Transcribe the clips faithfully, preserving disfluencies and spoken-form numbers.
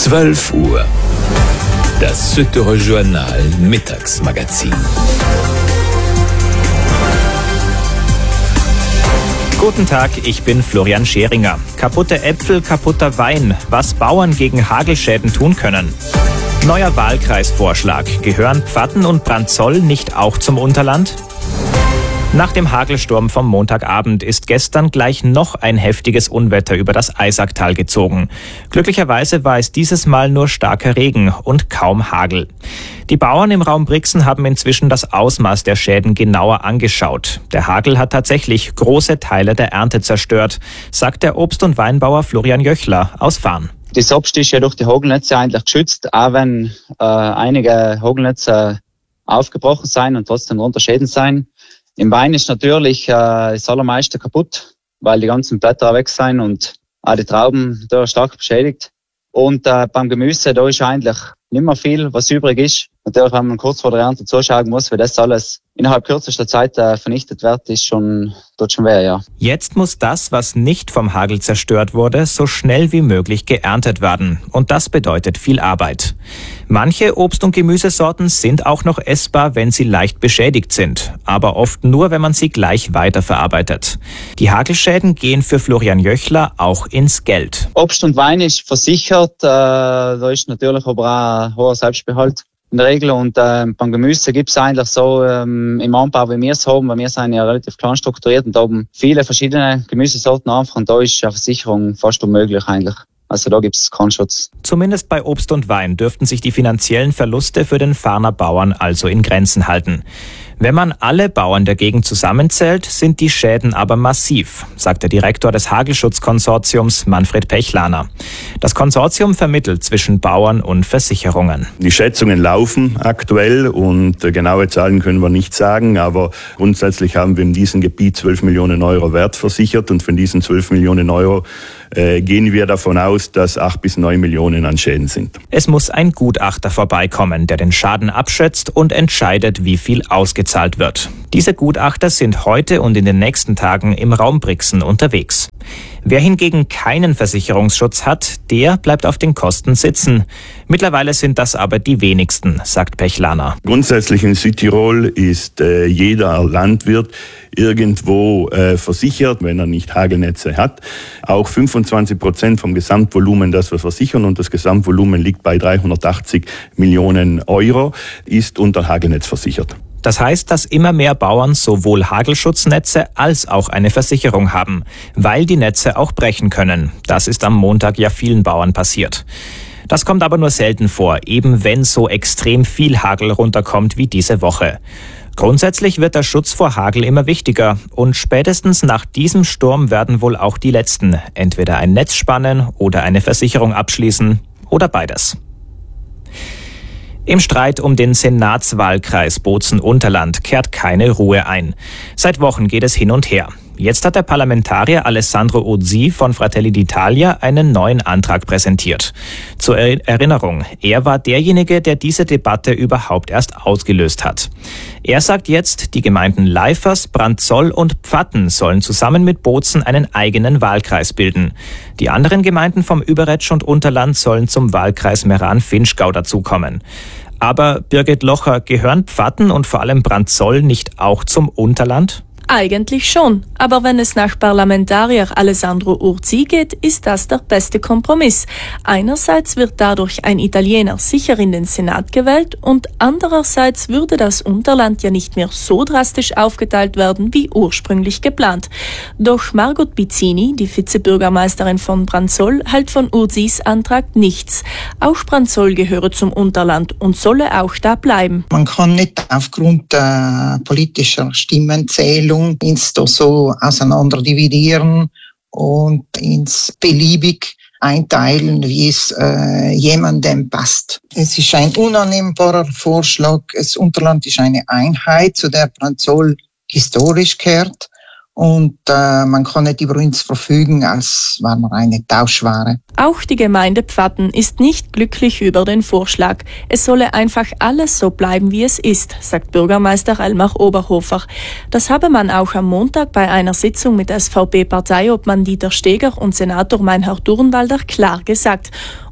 zwölf Uhr. Das Süddeutsche Journal Mittagsmagazin. Guten Tag, ich bin Florian Scheringer. Kaputte Äpfel, kaputter Wein. Was Bauern gegen Hagelschäden tun können. Neuer Wahlkreisvorschlag. Gehören Pfatten und Branzoll nicht auch zum Unterland? Nach dem Hagelsturm vom Montagabend ist gestern gleich noch ein heftiges Unwetter über das Eisacktal gezogen. Glücklicherweise war es dieses Mal nur starker Regen und kaum Hagel. Die Bauern im Raum Brixen haben inzwischen das Ausmaß der Schäden genauer angeschaut. Der Hagel hat tatsächlich große Teile der Ernte zerstört, sagt der Obst- und Weinbauer Florian Jöchler aus Farn. Das Obst ist ja durch die Hagelnetze eigentlich geschützt, auch wenn äh, einige Hagelnetze aufgebrochen sein und trotzdem darunter Schäden sein. Im Wein ist natürlich äh, das allermeiste kaputt, weil die ganzen Blätter weg sind und auch die Trauben da stark beschädigt. Und äh, beim Gemüse, da ist eigentlich nicht mehr viel, was übrig ist. Natürlich, wenn man kurz vor der Ernte zuschauen muss, wie das alles innerhalb kürzester Zeit äh, vernichtet wird, ist schon, tut schon weh, ja. Jetzt muss das, was nicht vom Hagel zerstört wurde, so schnell wie möglich geerntet werden. Und das bedeutet viel Arbeit. Manche Obst- und Gemüsesorten sind auch noch essbar, wenn sie leicht beschädigt sind. Aber oft nur, wenn man sie gleich weiterverarbeitet. Die Hagelschäden gehen für Florian Jöchler auch ins Geld. Obst und Wein ist versichert. Äh, da ist natürlich aber auch ein hoher Selbstbehalt in der Regel. Und äh, beim Gemüse gibt es eigentlich so ähm, im Anbau, wie wir es haben, weil wir sind ja relativ klein strukturiert und haben viele verschiedene Gemüsesorten einfach. Und da ist eine Versicherung fast unmöglich eigentlich. Also da gibt es keinen Schutz. Zumindest bei Obst und Wein dürften sich die finanziellen Verluste für den Farner Bauern also in Grenzen halten. Wenn man alle Bauern der Gegend zusammenzählt, sind die Schäden aber massiv, sagt der Direktor des Hagelschutzkonsortiums Manfred Pechlaner. Das Konsortium vermittelt zwischen Bauern und Versicherungen. Die Schätzungen laufen aktuell und genaue Zahlen können wir nicht sagen, aber grundsätzlich haben wir in diesem Gebiet zwölf Millionen Euro Wert versichert und von diesen zwölf Millionen Euro äh, gehen wir davon aus, dass acht bis neun Millionen an Schäden sind. Es muss ein Gutachter vorbeikommen, der den Schaden abschätzt und entscheidet, wie viel ausgezahlt wird. Diese Gutachter sind heute und in den nächsten Tagen im Raum Brixen unterwegs. Wer hingegen keinen Versicherungsschutz hat, der bleibt auf den Kosten sitzen. Mittlerweile sind das aber die wenigsten, sagt Pechlaner. Grundsätzlich in Südtirol ist äh, jeder Landwirt irgendwo äh, versichert, wenn er nicht Hagelnetze hat. Auch fünfundzwanzig Prozent vom Gesamtvolumen, das wir versichern, und das Gesamtvolumen liegt bei dreihundertachtzig Millionen Euro, ist unter Hagelnetz versichert. Das heißt, dass immer mehr Bauern sowohl Hagelschutznetze als auch eine Versicherung haben, weil die Netze auch brechen können. Das ist am Montag ja vielen Bauern passiert. Das kommt aber nur selten vor, eben wenn so extrem viel Hagel runterkommt wie diese Woche. Grundsätzlich wird der Schutz vor Hagel immer wichtiger und spätestens nach diesem Sturm werden wohl auch die Letzten entweder ein Netz spannen oder eine Versicherung abschließen oder beides. Im Streit um den Senatswahlkreis Bozen-Unterland kehrt keine Ruhe ein. Seit Wochen geht es hin und her. Jetzt hat der Parlamentarier Alessandro Urzi von Fratelli d'Italia einen neuen Antrag präsentiert. Zur Erinnerung, er war derjenige, der diese Debatte überhaupt erst ausgelöst hat. Er sagt jetzt, die Gemeinden Leifers, Branzoll und Pfatten sollen zusammen mit Bozen einen eigenen Wahlkreis bilden. Die anderen Gemeinden vom Überetsch und Unterland sollen zum Wahlkreis Meran-Vinschgau dazukommen. Aber Birgit Locher, gehören Pfatten und vor allem Branzoll nicht auch zum Unterland? Eigentlich schon, aber wenn es nach Parlamentarier Alessandro Urzi geht, ist das der beste Kompromiss. Einerseits wird dadurch ein Italiener sicher in den Senat gewählt und andererseits würde das Unterland ja nicht mehr so drastisch aufgeteilt werden wie ursprünglich geplant. Doch Margot Pizzini, die Vizebürgermeisterin von Branzoll, hält von Urzis Antrag nichts. Auch Branzoll gehöre zum Unterland und solle auch da bleiben. Man kann nicht aufgrund äh, politischer Stimmenzählung ins so auseinander dividieren und ins beliebig einteilen, wie es äh, jemandem passt. Es ist ein unannehmbarer Vorschlag. Das Unterland ist eine Einheit, zu der Branzoll historisch gehört. Und äh, man kann nicht über uns verfügen, als wenn man eine Tauschware. Auch die Gemeinde Pfatten ist nicht glücklich über den Vorschlag. Es solle einfach alles so bleiben, wie es ist, sagt Bürgermeister Elmar Oberhofer. Das habe man auch am Montag bei einer Sitzung mit S V P-Parteiobmann Dieter Steger und Senator Meinhard Durnwalder klar gesagt.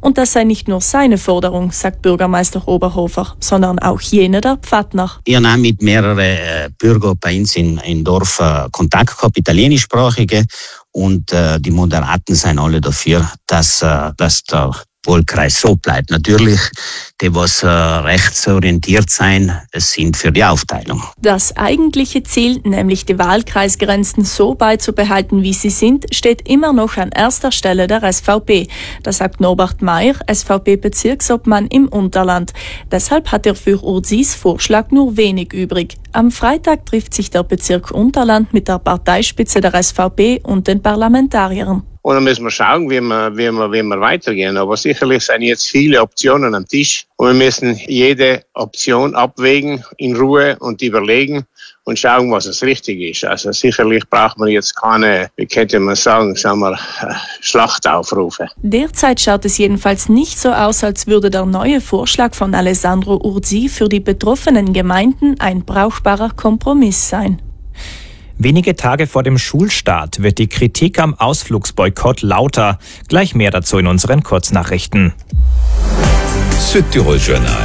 Und das sei nicht nur seine Forderung, sagt Bürgermeister Oberhofer, sondern auch jene der Pfadner. Ich habe mit mehreren äh, Bürgern bei uns in, in Dorf äh, Kontakt gehabt, italienischsprachige, und äh, die Moderaten sind alle dafür, dass, äh, dass der Wahlkreis so bleibt. Natürlich, die, was äh, rechtsorientiert sein, sind für die Aufteilung. Das eigentliche Ziel, nämlich die Wahlkreisgrenzen so beizubehalten, wie sie sind, steht immer noch an erster Stelle der S V P. Das sagt Norbert Meyer, S V P-Bezirksobmann im Unterland. Deshalb hat er für Urzis Vorschlag nur wenig übrig. Am Freitag trifft sich der Bezirk Unterland mit der Parteispitze der S V P und den Parlamentariern. Und dann müssen wir schauen, wie wir, wie wir, wie wir weitergehen. Aber sicherlich sind jetzt viele Optionen am Tisch. Und wir müssen jede Option abwägen, in Ruhe und überlegen und schauen, was es richtig ist. Also sicherlich braucht man jetzt keine, wie könnte man sagen, sagen wir, Schlachtaufrufe. Derzeit schaut es jedenfalls nicht so aus, als würde der neue Vorschlag von Alessandro Urzi für die betroffenen Gemeinden ein brauchbarer Kompromiss sein. Wenige Tage vor dem Schulstart wird die Kritik am Ausflugsboykott lauter. Gleich mehr dazu in unseren Kurznachrichten. Südtirol Journal.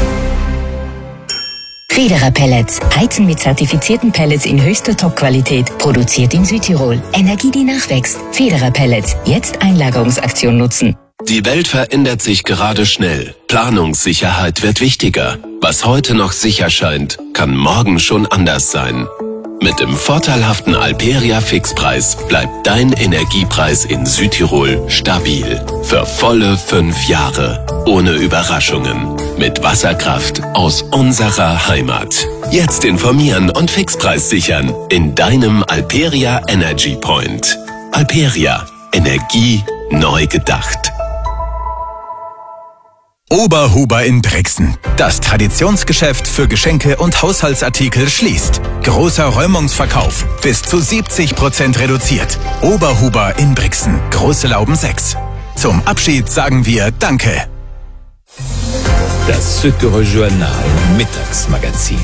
Federer Pellets. Heizen mit zertifizierten Pellets in höchster Top-Qualität. Produziert in Südtirol. Energie, die nachwächst. Federer Pellets. Jetzt Einlagerungsaktion nutzen. Die Welt verändert sich gerade schnell. Planungssicherheit wird wichtiger. Was heute noch sicher scheint, kann morgen schon anders sein. Mit dem vorteilhaften Alperia Fixpreis bleibt dein Energiepreis in Südtirol stabil. Für volle fünf Jahre. Ohne Überraschungen. Mit Wasserkraft aus unserer Heimat. Jetzt informieren und Fixpreis sichern in deinem Alperia Energy Point. Alperia. Energie neu gedacht. Oberhuber in Brixen. Das Traditionsgeschäft für Geschenke und Haushaltsartikel schließt. Großer Räumungsverkauf. Bis zu siebzig Prozent reduziert. Oberhuber in Brixen. Große Lauben sechs. Zum Abschied sagen wir Danke. Das Südtirol Journal Mittagsmagazin.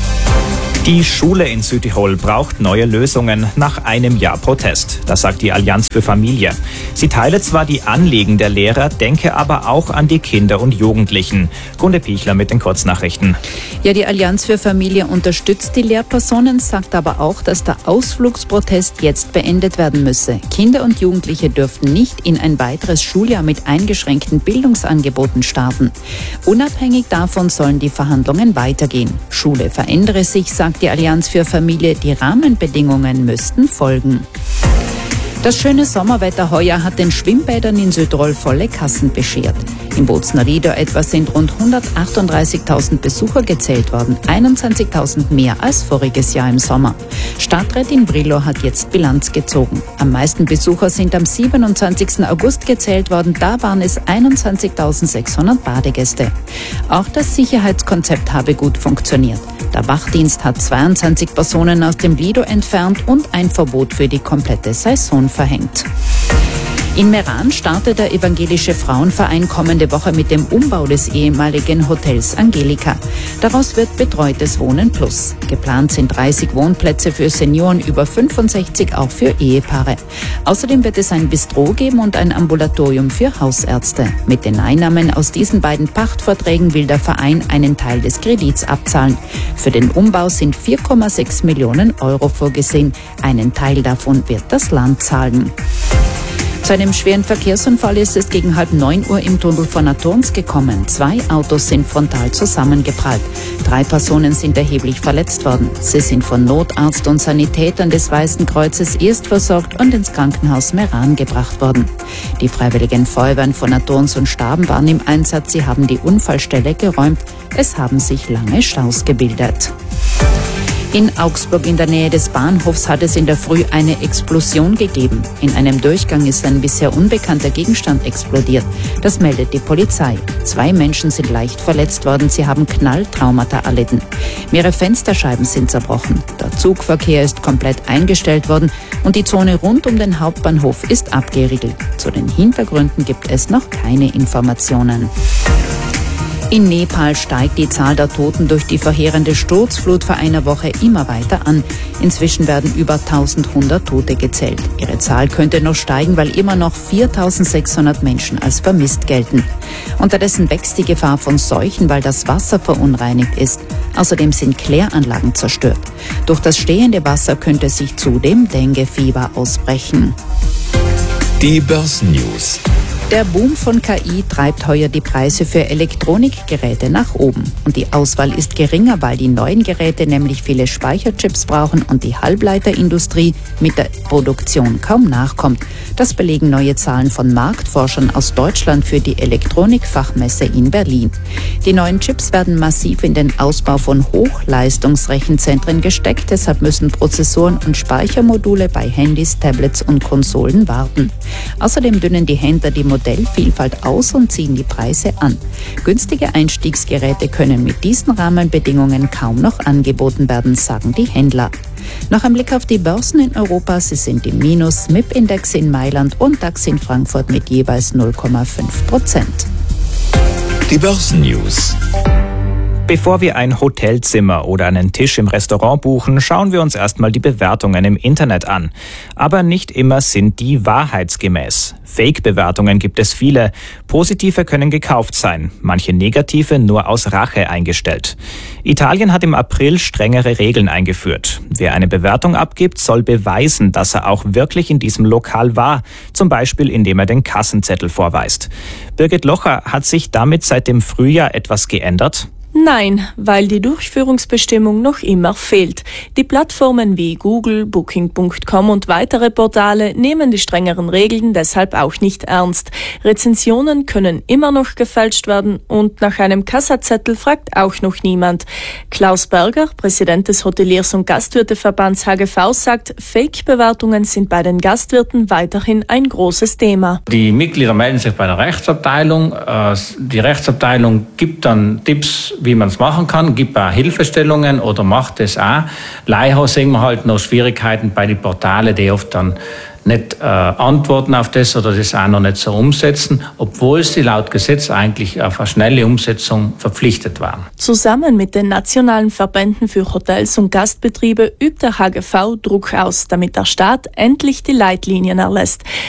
Die Schule in Südtirol braucht neue Lösungen nach einem Jahr Protest. Das sagt die Allianz für Familie. Sie teile zwar die Anliegen der Lehrer, denke aber auch an die Kinder und Jugendlichen. Gunde Pichler mit den Kurznachrichten. Ja, die Allianz für Familie unterstützt die Lehrpersonen, sagt aber auch, dass der Ausflugsprotest jetzt beendet werden müsse. Kinder und Jugendliche dürften nicht in ein weiteres Schuljahr mit eingeschränkten Bildungsangeboten starten. Unabhängig davon sollen die Verhandlungen weitergehen. Schule verändere sich, sagt die Allianz für Familie, die Rahmenbedingungen müssten folgen. Das schöne Sommerwetter heuer hat den Schwimmbädern in Südtirol volle Kassen beschert. Im Bozner Lieder etwa sind rund hundertachtunddreißigtausend Besucher gezählt worden, einundzwanzigtausend mehr als voriges Jahr im Sommer. Stadträtin Brillo hat jetzt Bilanz gezogen. Am meisten Besucher sind am siebenundzwanzigsten August gezählt worden, da waren es einundzwanzigtausendsechshundert Badegäste. Auch das Sicherheitskonzept habe gut funktioniert. Der Wachdienst hat zweiundzwanzig Personen aus dem Lido entfernt und ein Verbot für die komplette Saison verhängt. In Meran startet der evangelische Frauenverein kommende Woche mit dem Umbau des ehemaligen Hotels Angelika. Daraus wird betreutes Wohnen plus. Geplant sind dreißig Wohnplätze für Senioren über fünfundsechzig, auch für Ehepaare. Außerdem wird es ein Bistro geben und ein Ambulatorium für Hausärzte. Mit den Einnahmen aus diesen beiden Pachtverträgen will der Verein einen Teil des Kredits abzahlen. Für den Umbau sind vier Komma sechs Millionen Euro vorgesehen. Einen Teil davon wird das Land zahlen. Zu einem schweren Verkehrsunfall ist es gegen halb neun Uhr im Tunnel von Aturns gekommen. Zwei Autos sind frontal zusammengeprallt. Drei Personen sind erheblich verletzt worden. Sie sind von Notarzt und Sanitätern des Weißen Kreuzes erst versorgt und ins Krankenhaus Meran gebracht worden. Die freiwilligen Feuerwehren von Aturns und Staben waren im Einsatz. Sie haben die Unfallstelle geräumt. Es haben sich lange Staus gebildet. In Augsburg in der Nähe des Bahnhofs hat es in der Früh eine Explosion gegeben. In einem Durchgang ist ein bisher unbekannter Gegenstand explodiert. Das meldet die Polizei. Zwei Menschen sind leicht verletzt worden. Sie haben Knalltraumata erlitten. Mehrere Fensterscheiben sind zerbrochen. Der Zugverkehr ist komplett eingestellt worden und die Zone rund um den Hauptbahnhof ist abgeriegelt. Zu den Hintergründen gibt es noch keine Informationen. In Nepal steigt die Zahl der Toten durch die verheerende Sturzflut vor einer Woche immer weiter an. Inzwischen werden über eintausendhundert Tote gezählt. Ihre Zahl könnte noch steigen, weil immer noch viertausendsechshundert Menschen als vermisst gelten. Unterdessen wächst die Gefahr von Seuchen, weil das Wasser verunreinigt ist. Außerdem sind Kläranlagen zerstört. Durch das stehende Wasser könnte sich zudem Denguefieber ausbrechen. Die Börsennews. Der Boom von K I treibt heuer die Preise für Elektronikgeräte nach oben. Und die Auswahl ist geringer, weil die neuen Geräte nämlich viele Speicherchips brauchen und die Halbleiterindustrie mit der Produktion kaum nachkommt. Das belegen neue Zahlen von Marktforschern aus Deutschland für die Elektronikfachmesse in Berlin. Die neuen Chips werden massiv in den Ausbau von Hochleistungsrechenzentren gesteckt. Deshalb müssen Prozessoren und Speichermodule bei Handys, Tablets und Konsolen warten. Außerdem dünnen die Händler die Modellvielfalt aus und ziehen die Preise an. Günstige Einstiegsgeräte können mit diesen Rahmenbedingungen kaum noch angeboten werden, sagen die Händler. Noch ein Blick auf die Börsen in Europa. Sie sind im Minus. M I P-Index in Mailand und DAX in Frankfurt mit jeweils null Komma fünf Prozent. Die Börsennews. Bevor wir ein Hotelzimmer oder einen Tisch im Restaurant buchen, schauen wir uns erstmal die Bewertungen im Internet an. Aber nicht immer sind die wahrheitsgemäß. Fake-Bewertungen gibt es viele. Positive können gekauft sein, manche negative nur aus Rache eingestellt. Italien hat im April strengere Regeln eingeführt. Wer eine Bewertung abgibt, soll beweisen, dass er auch wirklich in diesem Lokal war, zum Beispiel indem er den Kassenzettel vorweist. Birgit Locher, hat sich damit seit dem Frühjahr etwas geändert? Nein, weil die Durchführungsbestimmung noch immer fehlt. Die Plattformen wie Google, Booking Punkt com und weitere Portale nehmen die strengeren Regeln deshalb auch nicht ernst. Rezensionen können immer noch gefälscht werden und nach einem Kassazettel fragt auch noch niemand. Klaus Berger, Präsident des Hoteliers- und Gastwirteverbands H G V, sagt, Fake-Bewertungen sind bei den Gastwirten weiterhin ein großes Thema. Die Mitglieder melden sich bei der Rechtsabteilung. Die Rechtsabteilung gibt dann Tipps, wie man es machen kann, gibt auch Hilfestellungen oder macht es auch. Leider sehen wir halt noch Schwierigkeiten bei den Portalen, die oft dann nicht äh, antworten auf das oder das auch noch nicht so umsetzen, obwohl sie laut Gesetz eigentlich auf eine schnelle Umsetzung verpflichtet waren. Zusammen mit den nationalen Verbänden für Hotels und Gastbetriebe übt der H G V Druck aus, damit der Staat endlich die Leitlinien erlässt.